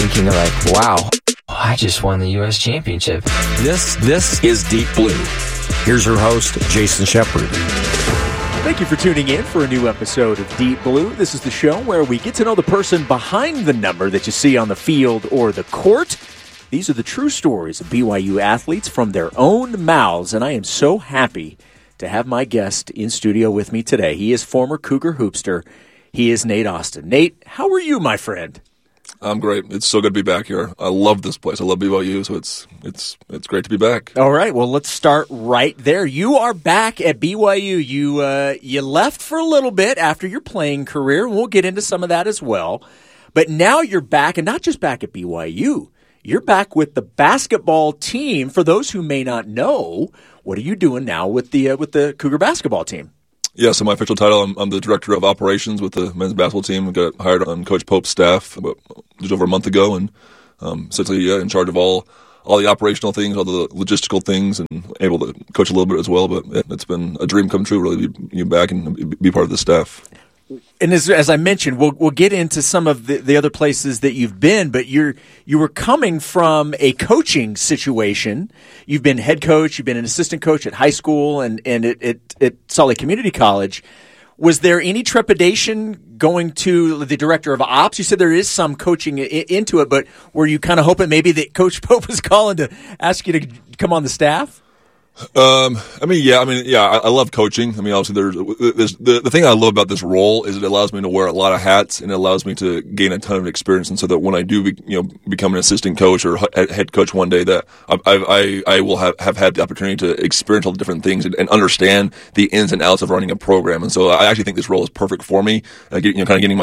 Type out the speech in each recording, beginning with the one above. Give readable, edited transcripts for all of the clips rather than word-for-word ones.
thinking like, wow, I just won the U.S. championship. This is Deep Blue. Here's your host, Jason Shepard. Thank you for tuning in for a new episode of Deep Blue. This is the show where we get to know the person behind the number that you see on the field or the court. These are the true stories of BYU athletes from their own mouths, and I am so happy to have my guest in studio with me today. He is former Cougar hoopster. He is Nate Austin. Nate, how are you, my friend? I'm great. It's so good to be back here. I love this place. I love BYU, so it's great to be back. All right, well, let's start right there. You are back at BYU. You left for a little bit after your playing career, and we'll get into some of that as well. But now you're back, and not just back at BYU. You're back with the basketball team. For those who may not know, what are you doing now with the Cougar basketball team? Yeah, so my official title, I'm the director of operations with the men's basketball team. I got hired on Coach Pope's staff just over a month ago, and essentially in charge of all the operational things, all the logistical things, and able to coach a little bit as well. But it's been a dream come true, really, to be back and be part of the staff. And as I mentioned, we'll get into some of the other places that you've been, but you were coming from a coaching situation. You've been head coach, you've been an assistant coach at high school and at Salt Lake Community College. Was there any trepidation going to the director of ops? You said there is some coaching into it, but were you kind of hoping maybe that Coach Pope was calling to ask you to come on the staff? I love coaching. I mean, obviously, there's the thing I love about this role is it allows me to wear a lot of hats and it allows me to gain a ton of experience. And so that when I do, become an assistant coach or head coach one day, that I will have had the opportunity to experience all the different things and understand the ins and outs of running a program. And so I actually think this role is perfect for me. Kind of getting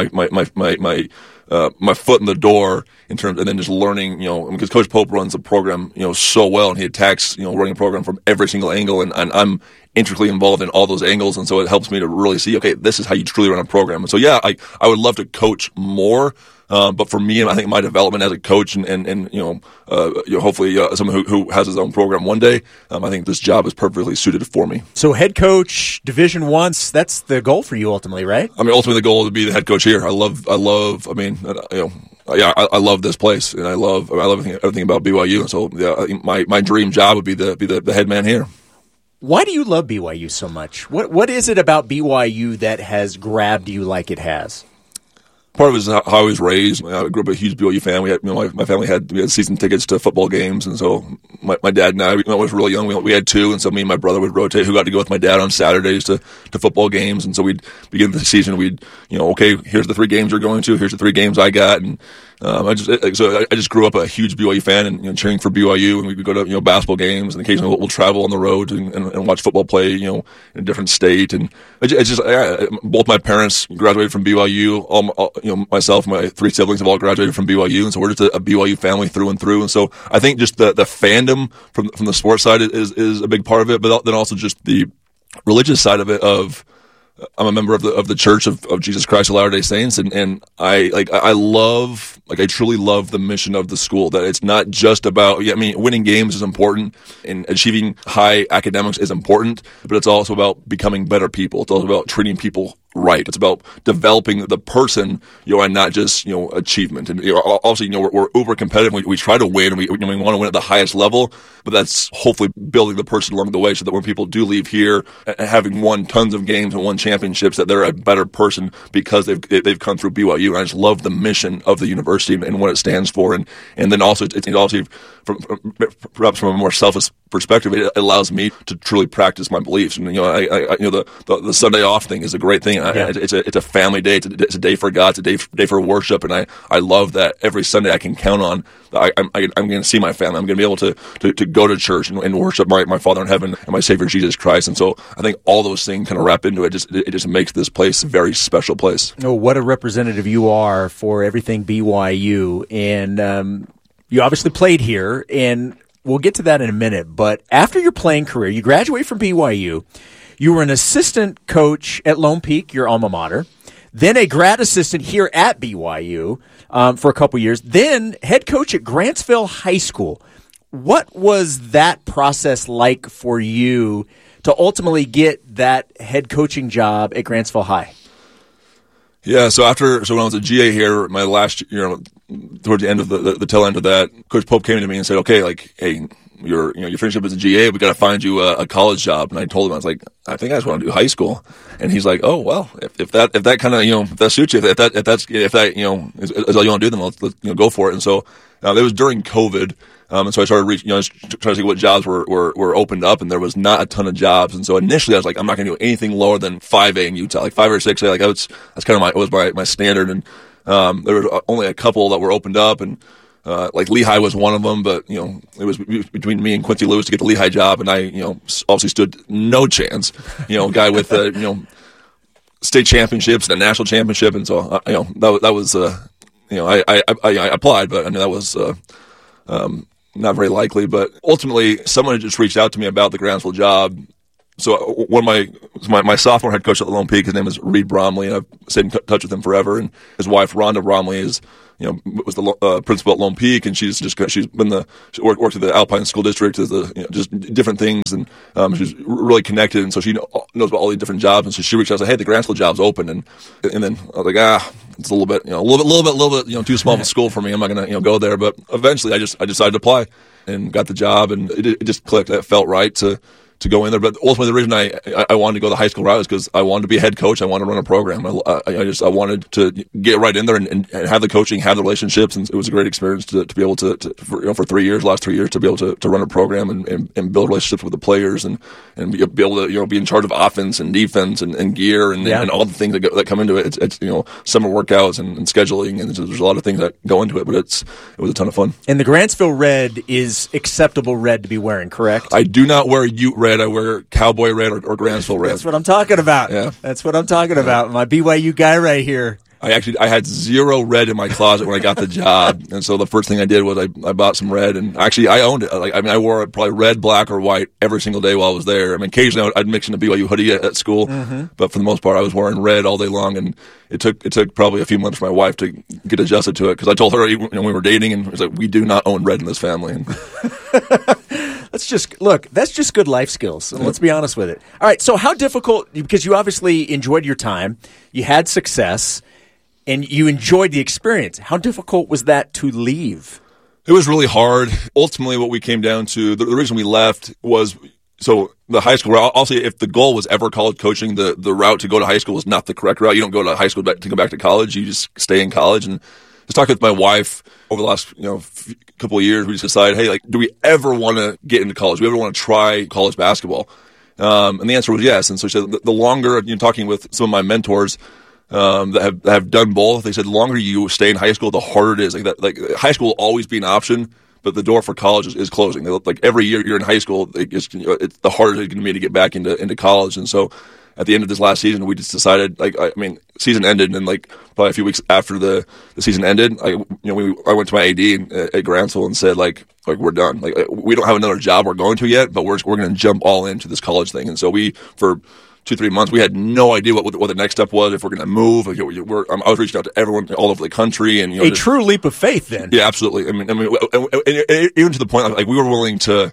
my foot in the door in terms, and then just learning, because Coach Pope runs the program, so well, and he attacks, running a program from every single angle, and I'm intricately involved in all those angles, and so it helps me to really see, okay, this is how you truly run a program. And so, yeah, I would love to coach more, but for me, I think my development as a coach and hopefully someone who has his own program one day, I think this job is perfectly suited for me. So head coach, Division I, that's the goal for you ultimately, right? I mean, ultimately the goal is to be the head coach here. I love this place, and I love everything about BYU. And so, yeah, my dream job would be the head man here. Why do you love BYU so much? What is it about BYU that has grabbed you like it has? Part of it is how I was raised. I grew up a huge BYU fan. We had, my family had season tickets to football games, and so my dad and I, when I was really young, we had two, and so me and my brother would rotate who got to go with my dad on Saturdays to football games, and so we'd begin the season. We'd, okay, here's the 3 games you're going to. Here's the 3 games I got, and I just grew up a huge BYU fan and cheering for BYU, and we would go to basketball games, and occasionally we'll travel on the road and watch football play in a different state. And both my parents graduated from BYU. Myself and my 3 siblings have all graduated from BYU, and so we're just a BYU family through and through. And so I think just the fandom from the sports side is a big part of it, but then also just the religious side of it. I'm a member of the Church of Jesus Christ of Latter-day Saints, and I truly love the mission of the school, that it's not just about, winning games is important and achieving high academics is important, but it's also about becoming better people. It's also about treating people right. It's about developing the person, and not just, achievement. And obviously, we're uber competitive. We try to win, and we want to win at the highest level, but that's hopefully building the person along the way, so that when people do leave here, having won tons of games and won championships, that they're a better person because they've come through BYU. And I just love the mission of the university and what it stands for. And then also, it's also perhaps from a more selfish perspective, it allows me to truly practice my beliefs. And the Sunday off thing is a great thing. Yeah. It's a family day. It's a day for God. It's a day for worship. And I love that every Sunday I can count on that I'm going to see my family. I'm going to be able to go to church and worship my Father in heaven and my Savior Jesus Christ. And so I think all those things kind of wrap into it. It just makes this place a very special place. Oh, what a representative you are for everything BYU. And you obviously played here, and we'll get to that in a minute. But after your playing career, you graduated from BYU. You were an assistant coach at Lone Peak, your alma mater, then a grad assistant here at BYU for a couple years, then head coach at Grantsville High School. What was that process like for you to ultimately get that head coaching job at Grantsville High? Yeah, so when I was a GA here, my last year, towards the end of the tail end of that, Coach Pope came to me and said, "Okay, like, hey, you're finishing up as a GA. We got to find you a college job." And I told him, I was like, "I think I just want to do high school." And he's like, "Oh, well, if that kind of if that suits you, if that is all you want to do, then let's go for it." And so it was during COVID. And so I started trying to see what jobs were opened up, and there was not a ton of jobs. And so initially I was like, I'm not going to do anything lower than 5A in Utah, like 5 or 6A. Like that's kind of my standard. And there were only a couple that were opened up, and like Lehigh was one of them. But it was between me and Quincy Lewis to get the Lehigh job, and I obviously stood no chance. Guy with state championships and a national championship, and so that was I applied, but I mean that was. Not very likely, but ultimately someone had just reached out to me about the Grantsville job. So one of my sophomore head coach at Lone Peak, his name is Reed Bromley, and I've stayed in touch with him forever. And his wife Rhonda Bromley was the principal at Lone Peak, and she worked at the Alpine School District as just different things, and she's really connected, and so she knows about all these different jobs. And so she reached out and said, "Hey, the Grantsville job's open," and then I was like, it's a little bit too small of a school for me. I'm not gonna go there. But eventually, I decided to apply and got the job, and it just clicked. It felt right to go in there. But ultimately, the reason I wanted to go the high school route is because I wanted to be a head coach. I wanted to run a program. I wanted to get right in there and have the coaching, have the relationships, and it was a great experience to be able to for 3 years, last 3 years, to be able to run a program and build relationships with the players and be able to be in charge of offense and defense and gear and all the things that come into it. It's summer workouts and scheduling, and there's a lot of things that go into it. But it was a ton of fun. And the Grantsville red is acceptable red to be wearing, correct? I do not wear Ute red. I wear Cowboy red or Grantsville red. That's what I'm talking about. Yeah. That's what I'm talking about. My BYU guy right here. I had zero red in my closet when I got the job, and so the first thing I did was I bought some red, and actually I owned it. I wore it probably red, black, or white every single day while I was there. I mean, occasionally I'd mix in a BYU hoodie at school, but for the most part I was wearing red all day long, and it took probably a few months for my wife to get adjusted to it, because I told her we were dating, and it was like, we do not own red in this family. And that's just good life skills. And let's be honest with it. All right, so how difficult, because you obviously enjoyed your time, you had success, and you enjoyed the experience. How difficult was that to leave? It was really hard. Ultimately, what we came down to, the reason we left was, so the high school route, also if the goal was ever college coaching, the route to go to high school was not the correct route. You don't go to high school to go back to college. You just stay in college. And just talking with my wife over the last couple of years, we just decided, hey, like, do we ever want to get into college? Do we ever want to try college basketball? And the answer was yes. And so she said, the longer, talking with some of my mentors, that have done both, they said the longer you stay in high school, the harder it is. Like high school will always be an option, but the door for college is closing. Like every year you're in high school, it's the harder it's going to be to get back into college. And so at the end of this last season, we just decided, season ended, and like probably a few weeks after the season ended, I went to my AD at Grantsville and said, like we're done. Like we don't have another job we're going to yet, but we're going to jump all into this college thing. And so for 2-3 months, we had no idea what the next step was, if we're going to move. I was reaching out to everyone all over the country, and true leap of faith. Then, yeah, absolutely. I mean, even to the point like we were willing to.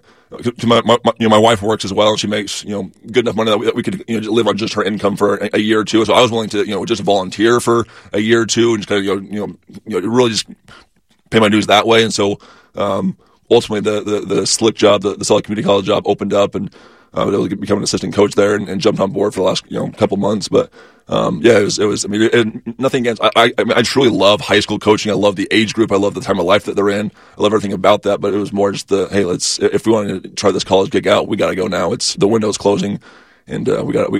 My wife works as well, and she makes good enough money that we could live on just her income for a year or two. So I was willing to just volunteer for a year or two and just kind of really just pay my dues that way. And so ultimately, the SLIC job, the Salt Lake Community College job, opened up, and I was able to become an assistant coach there and jumped on board for the last couple months. But it was. I mean, nothing against. I truly love high school coaching. I love the age group. I love the time of life that they're in. I love everything about that. But it was more just if we want to try this college gig out, we got to go now. It's the window's closing, and we got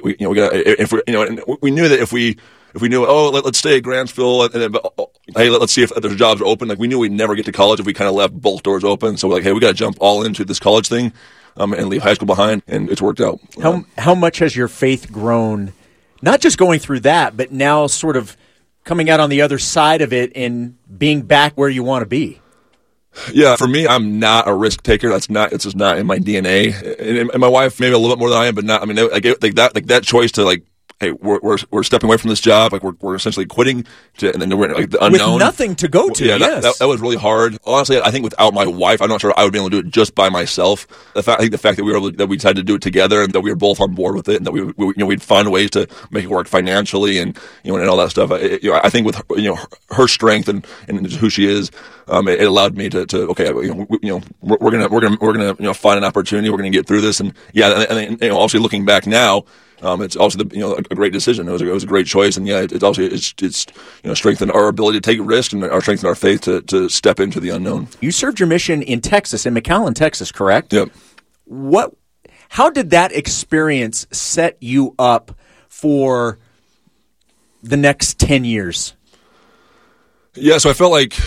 we knew that if we knew, let's stay at Grantsville, and hey, let's see if there's jobs are open. Like we knew we'd never get to college if we kind of left both doors open. So we're like, hey, we got to jump all into this college thing. And leave high school behind, and it's worked out. How much has your faith grown, not just going through that, but now sort of coming out on the other side of it and being back where you want to be? Yeah, for me, I'm not a risk taker. It's just not in my DNA. And my wife, maybe a little bit more than I am, but not. I mean, that choice to hey, we're stepping away from this job, like we're essentially quitting, and then we're like the unknown with nothing to go to. Yeah, yes. that was really hard. Honestly, I think without my wife, I'm not sure I would be able to do it just by myself. I think the fact that we decided to do it together, and that we were both on board with it, and that we'd find ways to make it work financially, and and all that stuff. I think with her strength and who she is, it allowed me to okay, we're gonna find an opportunity. We're gonna get through this, and obviously looking back now. It's also a great decision. It was a great choice, and it's also strengthened our ability to take risks and strengthened our faith to step into the unknown. You served your mission in Texas, in McAllen, Texas, correct? Yep. How did that experience set you up for the next 10 years? Yeah, so I felt like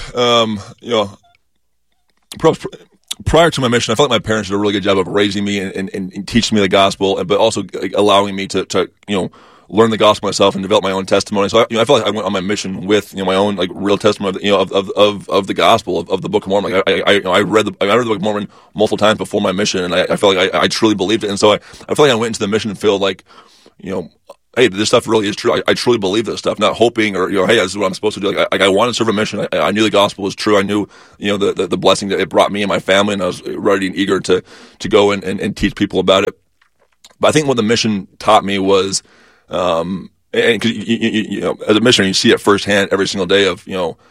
prior to my mission, I felt like my parents did a really good job of raising me and teaching me the gospel, but also allowing me to learn the gospel myself and develop my own testimony. So I felt like I went on my mission with my own real testimony of the gospel of the Book of Mormon. Like I read the Book of Mormon multiple times before my mission, and I felt like I truly believed it. And so I felt like I went into the mission and feel like hey, this stuff really is true. I truly believe this stuff, not hoping or hey, this is what I'm supposed to do. Like I wanted to serve a mission. I knew the gospel was true. I knew the blessing that it brought me and my family, and I was ready and eager to go and teach people about it. But I think what the mission taught me was, and because as a missionary, you see it firsthand every single day of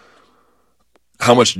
how much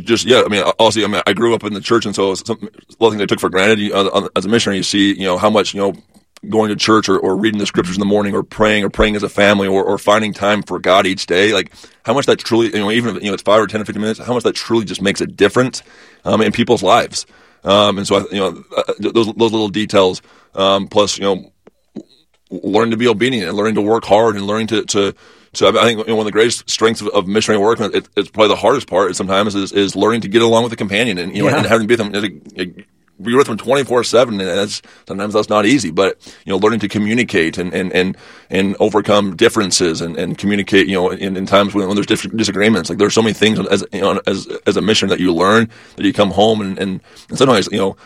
I grew up in the church, and so it's a lot of things I took for granted. As a missionary, you see how much going to church or reading the scriptures in the morning or praying as a family or finding time for God each day, like how much that truly, even if it's 5 or 10 or 15 minutes, how much that truly just makes a difference in people's lives. And so those little details, plus learning to be obedient and learning to work hard and learning to I think one of the greatest strengths of missionary work, it's probably the hardest part sometimes, is learning to get along with a companion and and having to be with them. Be with them 24/7, and sometimes that's not easy. But learning to communicate and overcome differences and communicate. In times when there's disagreements, like there's so many things as a mission that you learn that you come home and sometimes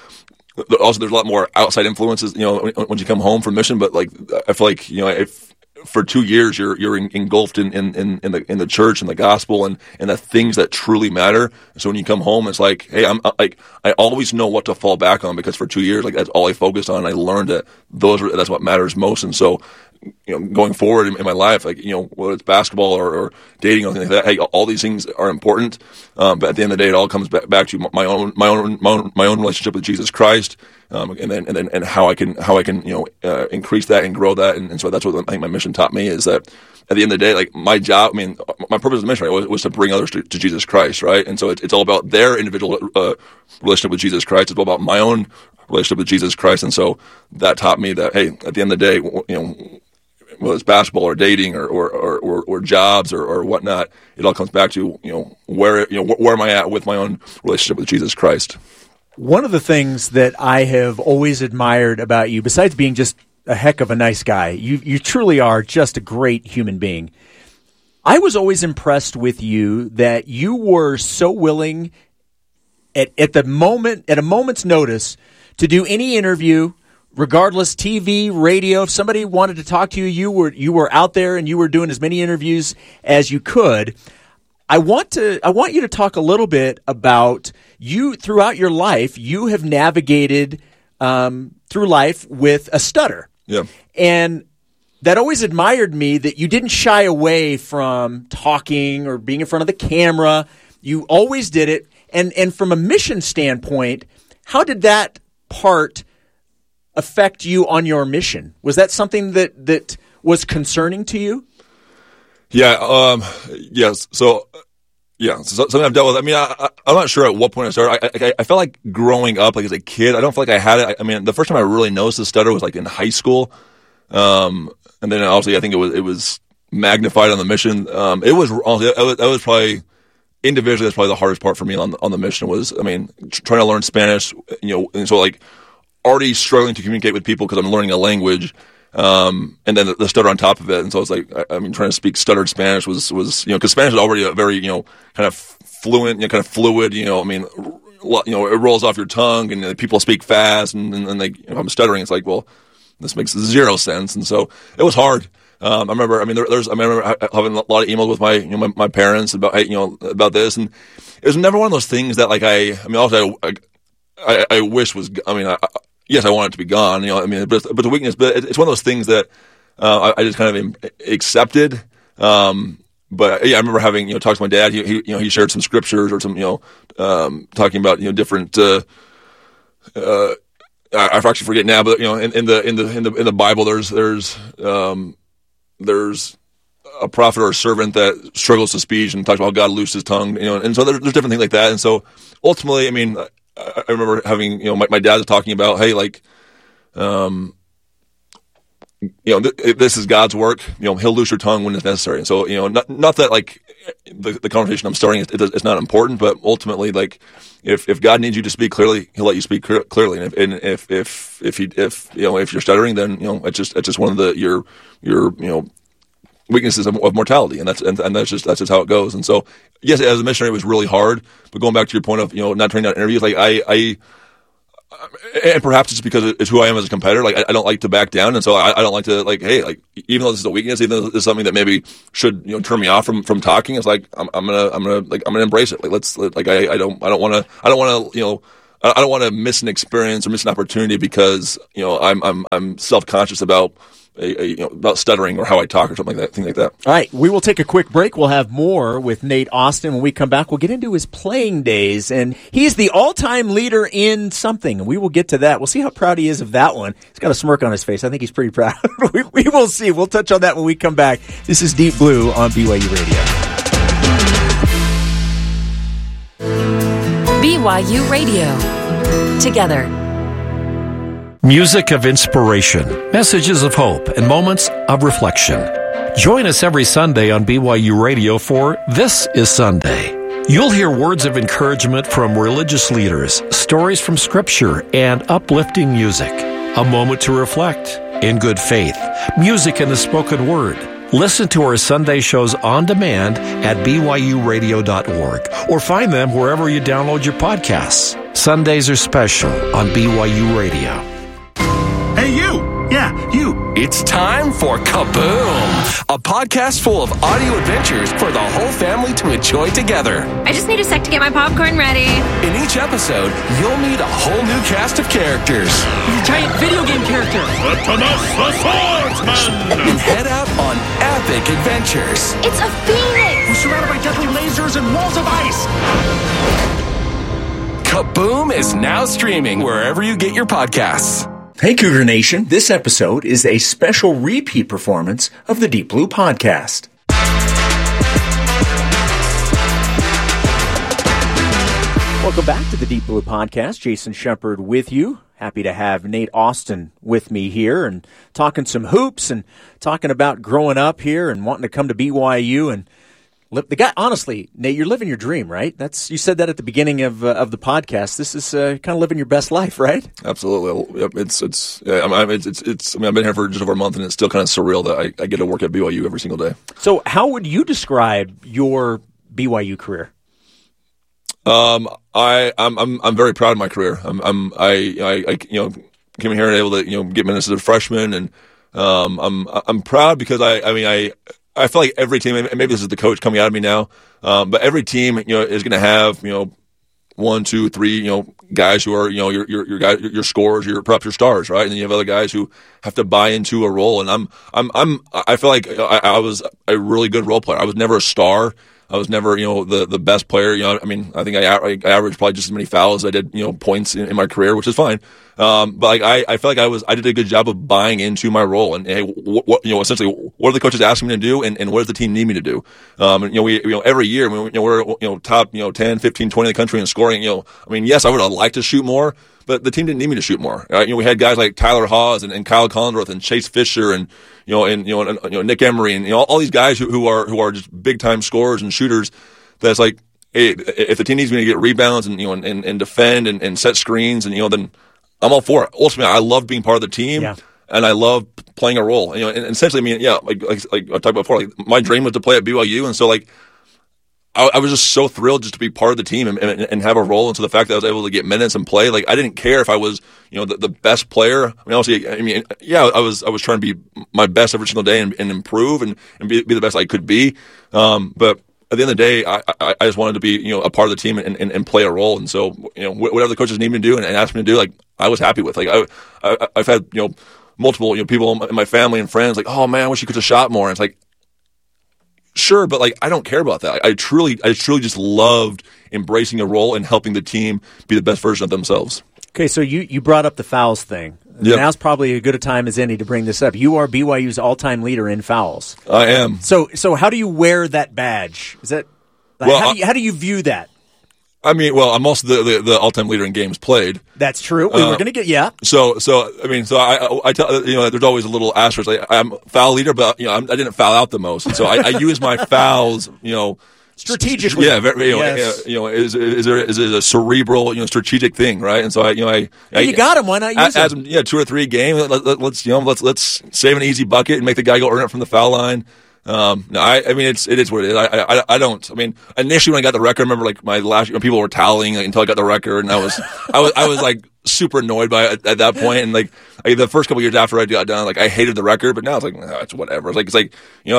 also there's a lot more outside influences. When you come home from mission, but like I feel like if for 2 years you're engulfed in the church and the gospel and the things that truly matter. So when you come home, it's like, hey, I always know what to fall back on, because for 2 years, like that's all I focused on. And I learned that that's what matters most. And so, going forward in my life, like whether it's basketball or dating or anything like that, hey, all these things are important. But at the end of the day, it all comes back to my own relationship with Jesus Christ. And how I can increase that and grow that, and so that's what I think my mission taught me, is that at the end of the day, like my job, my purpose as a missionary was to bring others to Jesus Christ, right? And so it's all about their individual relationship with Jesus Christ. It's all about my own relationship with Jesus Christ, and so that taught me that, hey, at the end of the day, whether it's basketball or dating or jobs or whatnot, it all comes back to where am I at with my own relationship with Jesus Christ. One of the things that I have always admired about you, besides being just a heck of a nice guy, you truly are just a great human being. I was always impressed with you that you were so willing at a moment's notice to do any interview, regardless, TV, radio. If somebody wanted to talk to you, you were out there and you were doing as many interviews as you could. I want you to talk a little bit about you throughout your life. You have navigated through life with a stutter. Yeah. And that always admired me, that you didn't shy away from talking or being in front of the camera. You always did it. And from a mission standpoint, how did that part affect you on your mission? Was that something that was concerning to you? Yeah. Yes. So something I've dealt with. I mean, I'm not sure at what point I started. I felt like growing up, like as a kid, I don't feel like I had it. I mean, the first time I really noticed the stutter was like in high school. And then obviously I think it was magnified on the mission. It was probably individually, that's probably the hardest part for me on the mission was, I mean, trying to learn Spanish, and so like already struggling to communicate with people because I'm learning a language. And then the stutter on top of it. And so it's like, I mean, trying to speak stuttered Spanish was, cause Spanish is already a very, kind of fluent, kind of fluid, I mean, it rolls off your tongue and people speak fast and they, if I'm stuttering, it's like, well, this makes zero sense. And so it was hard. I remember having a lot of emails with my parents about about this, and it was never one of those things that I wish was. Yes, I want it to be gone. But the weakness. But it's one of those things that I just kind of accepted. But yeah, I remember having talked to my dad. He shared some scriptures or some talking about different. I actually forget now, but in the Bible, there's a prophet or a servant that struggles to speech and talks about how God loosed his tongue, and so there's different things like that. And so ultimately, I remember having, my dad was talking about, hey, like, this is God's work. He'll loose your tongue when it's necessary. And so, not that like the conversation I'm starting, it's not important, but ultimately, like, if God needs you to speak clearly, He'll let you speak clearly. And if you're stuttering, then it's just one of your weaknesses of mortality, and that's just how it goes. And so, yes, as a missionary, it was really hard. But going back to your point of not turning down interviews, like and perhaps it's because it's who I am as a competitor. Like I don't like to back down, and so I don't like to even though this is a weakness, even though this is something that maybe should turn me off from talking. It's like I'm gonna embrace it. I don't want to miss an experience or miss an opportunity because I'm self-conscious about about stuttering or how I talk or something like that, thing like that. All right, we will take a quick break. We'll have more with Nate Austin. When we come back, we'll get into his playing days, and he's the all-time leader in something, and we will get to that. We'll see how proud he is of that one. He's got a smirk on his face. I think he's pretty proud. we will see. We'll touch on that when we come back. This is Deep Blue on BYU Radio. BYU Radio. Together. Music of inspiration, messages of hope, and moments of reflection. Join us every Sunday on BYU Radio for This is Sunday. You'll hear words of encouragement from religious leaders, stories from Scripture, and uplifting music. A moment to reflect in good faith, music and the spoken word. Listen to our Sunday shows on demand at BYURadio.org or find them wherever you download your podcasts. Sundays are special on BYU Radio. Hey, you! Yeah, you! It's time for Kaboom! A podcast full of audio adventures for the whole family to enjoy together. I just need a sec to get my popcorn ready. In each episode, you'll meet a whole new cast of characters. He's a giant video game character. Thomas the Swordsman! And head out on epic adventures. It's a phoenix! We're surrounded by deadly lasers and walls of ice. Kaboom is now streaming wherever you get your podcasts. Hey, Cougar Nation. This episode is a special repeat performance of the Deep Blue Podcast. Welcome back to the Deep Blue Podcast. Jason Shepard with you. Happy to have Nate Austin with me here and talking some hoops and talking about growing up here and wanting to come to BYU and the guy, honestly, Nate, you're living your dream, right? You said that at the beginning of the podcast. This is kind of living your best life, right? Absolutely. I've been here for just over a month, and it's still kind of surreal that I get to work at BYU every single day. So, how would you describe your BYU career? I'm very proud of my career. I came here and able to get minutes as a freshman, and I'm proud because I feel like every team, and maybe this is the coach coming out of me now, but every team, is going to have, 1, 2, 3, guys who are, your guys, your scorers, perhaps your stars, right? And then you have other guys who have to buy into a role. And I feel like I was a really good role player. I was never a star. I was never, the best player. I think I averaged probably just as many fouls as I did, points in my career, which is fine. But I feel like I did a good job of buying into my role and, hey, essentially, what are the coaches asking me to do and what does the team need me to do? Every year, we're top, 10, 15, 20 in the country in scoring, yes, I would have liked to shoot more, but the team didn't need me to shoot more. Right? We had guys like Tyler Haws and Kyle Collingworth and Chase Fisher and Nick Emery and all these guys who are just big time scorers and shooters. That's like, hey, if the team needs me to get rebounds and and defend and set screens and then I'm all for it. Ultimately, I love being part of the team, and I love playing a role. And essentially, like I talked about before, like my dream was to play at BYU, and so like I was just so thrilled just to be part of the team and have a role. And so the fact that I was able to get minutes and play, like I didn't care if I was, the best player. I was trying to be my best every single day and improve and be the best I could be. But at the end of the day, I just wanted to be, a part of the team and play a role. And so, whatever the coaches need me to do and ask me to do, like I was happy with. Like I've had, multiple, people in my family and friends like, oh man, I wish you could have shot more. And it's like, sure, but like I don't care about that. I truly just loved embracing a role and helping the team be the best version of themselves. Okay, so you brought up the fouls thing. Yep. Now's probably as good a time as any to bring this up. You are BYU's all-time leader in fouls. I am. So how do you wear that badge? Is that how do you view that? I mean, well, I'm also the all-time leader in games played. That's true. We were going to get So I tell there's always a little asterisk. Like, I'm foul leader, but I didn't foul out the most, and so I use my fouls, strategically. Yeah, is it a cerebral, strategic thing, right? And so you got him. Why not use them? 2 or 3 games. Let's save an easy bucket and make the guy go earn it from the foul line. It is what it is. I don't. I mean, initially when I got the record, I remember like my last year, people were toweling until I got the record, and I was like super annoyed by it at that point. And like the first couple years after I got done, like I hated the record, but now it's like it's whatever. It's like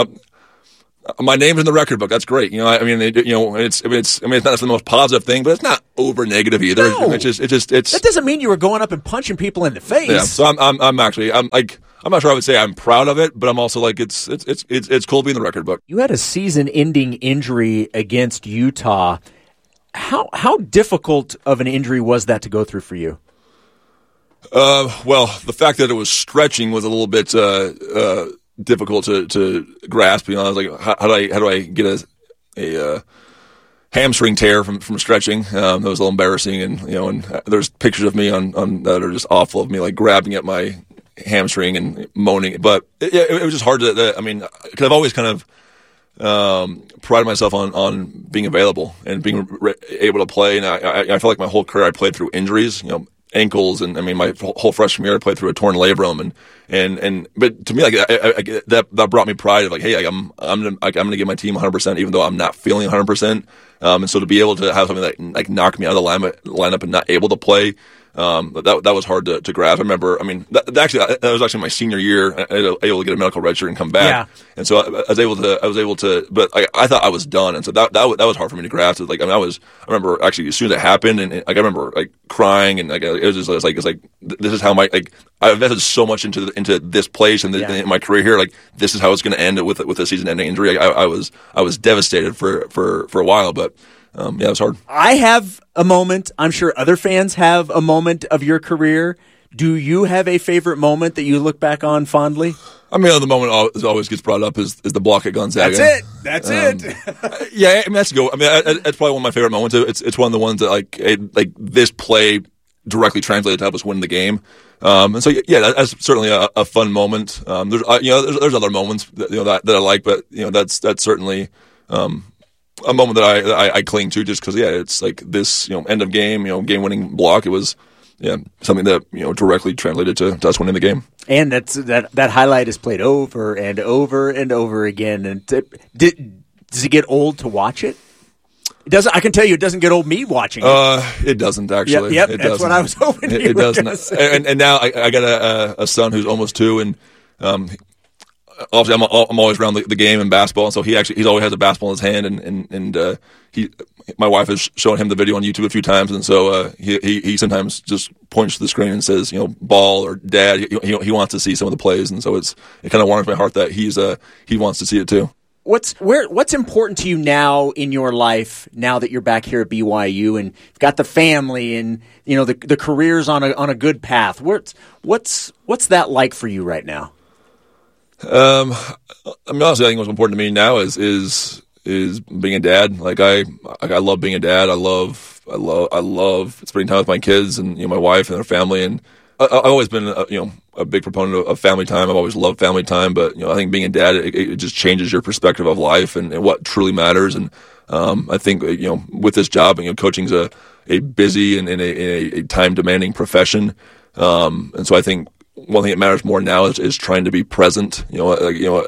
my name's in the record book. That's great. It's not the most positive thing, but it's not over negative either. No. It's just that doesn't mean you were going up and punching people in the face. Yeah. So I'm not sure I would say I'm proud of it, but I'm also like it's cool to be in the record book. You had a season-ending injury against Utah. How difficult of an injury was that to go through for you? Well, the fact that it was stretching was a little bit difficult to grasp. I was like, how do I get a hamstring tear from stretching? That was a little embarrassing, and there's pictures of me on that are just awful of me like grabbing at my hamstring and moaning, but it was just hard to. Because I've always kind of prided myself on being available and being able to play, and I feel like my whole career I played through injuries, ankles, and my whole freshman year I played through a torn labrum, and but to me like that brought me pride of like, hey, I'm gonna give my team 100% even though I'm not feeling 100%, and so to be able to have something that like knocked me out of the lineup and not able to play. That was hard to grasp. I remember. That was actually my senior year. I was able to get a medical redshirt and come back. Yeah. And so I was able to. But I thought I was done, and so that was hard for me to grasp. I remember actually as soon as it happened, and I remember like crying, and it's like this is how I invested so much into this place and in my career here. Like this is how it's going to end with a season-ending injury. I was devastated for a while, but. It was hard. I have a moment. I'm sure other fans have a moment of your career. Do you have a favorite moment that you look back on fondly? The moment that always gets brought up is the block at Gonzaga. That's it. Yeah, that's good. That's probably one of my favorite moments. It's one of the ones that like this play directly translated to help us win the game. And so that's certainly a fun moment. There's other moments that I like, but that's certainly. A moment that I cling to just because it's like this end of game game winning block. It was something that directly translated to us winning the game. And that highlight is played over and over and over again. And does it get old to watch it? It doesn't. I can tell you, it doesn't get old me watching it. It doesn't actually. Yep, it that's doesn't. what I was hoping. It doesn't. And now I got a son who's almost 2, and obviously, I'm always around the game and basketball, and so he's always has a basketball in his hand, and my wife has shown him the video on YouTube a few times, and so he sometimes just points to the screen and says, ball or dad. He wants to see some of the plays, and so it kind of warms my heart that he wants to see it too. What's important to you now in your life now that you're back here at BYU and you've got the family and the career's on a good path? What's that like for you right now? Honestly, I think what's important to me now is being a dad. Like I love being a dad. I love spending time with my kids and my wife and their family. And I've always been a big proponent of family time. I've always loved family time, but I think being a dad it just changes your perspective of life and what truly matters. And I think with this job, coaching's a busy and a time demanding profession. And so I think one thing that matters more now is trying to be present,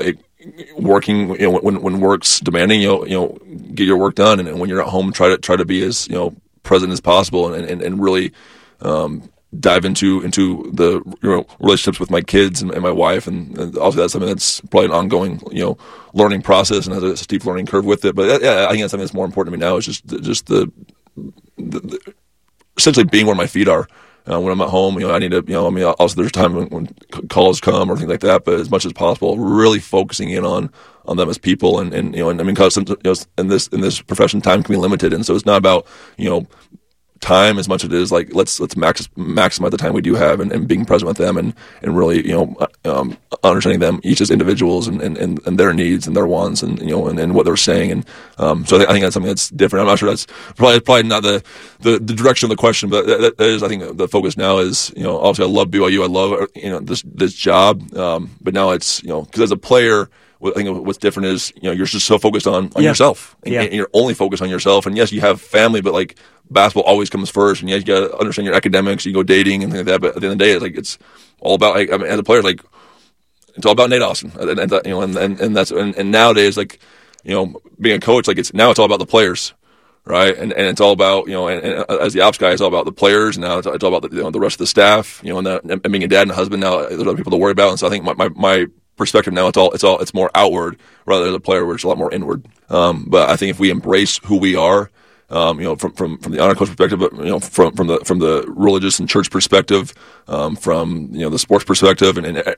working, when work's demanding, get your work done, and when you're at home, try to be as present as possible, and really dive into the relationships with my kids and my wife, and obviously that's something that's probably an ongoing learning process and has a steep learning curve with it. But I think that's something that's more important to me now is just the essentially being where my feet are. When I'm at home, I need to, also there's a time when calls come or things like that, but as much as possible, really focusing in on them as people, and because in this profession, time can be limited, and so it's not about time as much as it is like let's maximize the time we do have, and being present with them, and really understanding them each as individuals, and their needs and their wants, and what they're saying, and so I think that's something that's different. I'm not sure that's probably not the direction of the question, but that is, I think, the focus now is obviously I love BYU, I love this job, but now it's because as a player, I think what's different is you're just so focused on yourself, and you're only focused on yourself, and yes, you have family, but like basketball always comes first, and you got to understand your academics, you go dating and things like that, but at the end of the day, it's all about, as a player, it's all about Nate Austin, and that's nowadays, being a coach, it's all about the players, right? And it's all about and as the ops guy, it's all about the players, and now it's all about the rest of the staff, and being a dad and a husband. Now there's other people to worry about, and so I think my perspective now, it's more outward rather than as a player where it's a lot more inward. But I think if we embrace who we are, from the honor coach perspective, but from the religious and church perspective, from the sports perspective, and